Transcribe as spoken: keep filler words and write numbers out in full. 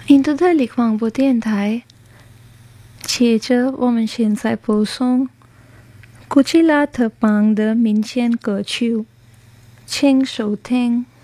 印度的立广播电台，接着我们现在播送古吉拉特邦的民间歌曲，请收听。